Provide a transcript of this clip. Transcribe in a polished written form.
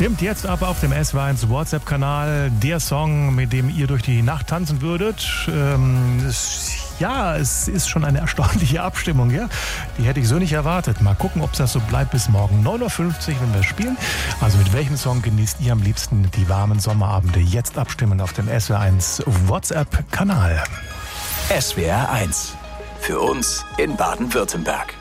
Stimmt jetzt aber auf dem SW1 WhatsApp-Kanal der Song, mit dem ihr durch die Nacht tanzen würdet. Es ist schon eine erstaunliche Abstimmung, ja. Die hätte ich so nicht erwartet. Mal gucken, ob das so bleibt bis morgen 9.50 Uhr, wenn wir spielen. Also mit welchem Song genießt ihr am liebsten die warmen Sommerabende? Jetzt abstimmen auf dem SWR1 WhatsApp-Kanal. SWR1. Für uns in Baden-Württemberg.